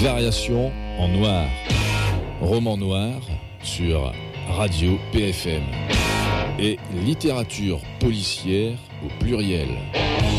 Variation en noir. Roman noir sur Radio PFM. Et littérature policière au pluriel.